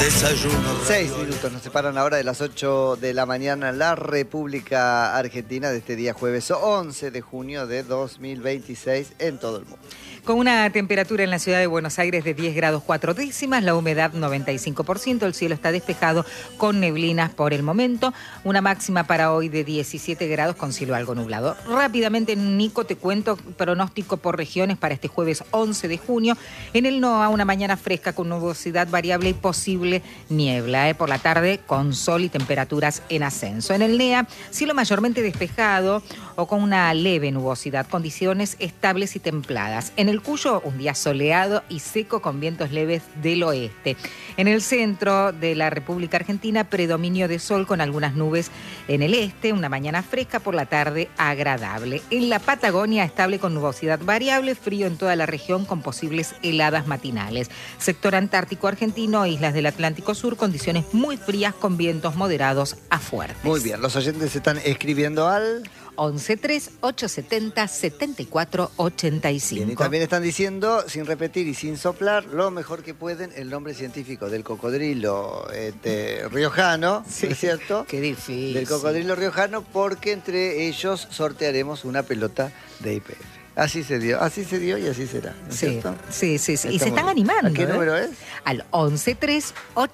Desayuno. 6 minutos nos separan ahora de las 8 de la mañana en la República Argentina de este día jueves 11 de junio de 2026 en todo el mundo. Con una temperatura en la ciudad de Buenos Aires de 10 grados 4 décimas, la humedad 95%, el cielo está despejado con neblinas por el momento, una máxima para hoy de 17 grados con cielo algo nublado. Rápidamente, Nico, te cuento pronóstico por regiones para este jueves 11 de junio. En el NOA, una mañana fresca con nubosidad variable y posible niebla. Por la tarde, con sol y temperaturas en ascenso. En el NEA, cielo mayormente despejado o con una leve nubosidad, condiciones estables y templadas. En el Cuyo, un día soleado y seco con vientos leves del oeste. En el centro de la República Argentina, predominio de sol con algunas nubes en el este, una mañana fresca, por la tarde agradable. En la Patagonia, estable con nubosidad variable, frío en toda la región con posibles heladas matinales. Sector antártico argentino, islas del Atlántico Sur, condiciones muy frías con vientos moderados a fuertes. Muy bien, los oyentes están escribiendo al 11-3-870-7485. Bien, y también están diciendo, sin repetir y sin soplar, lo mejor que pueden, el nombre científico del cocodrilo riojano, Sí, ¿no es cierto? Qué difícil. Del cocodrilo riojano, porque entre ellos sortearemos una pelota de IPF. Así se dio y así será, ¿no es cierto? Sí. Y se Estamos están animando. bien. ¿A qué número es? Al 11-3-870.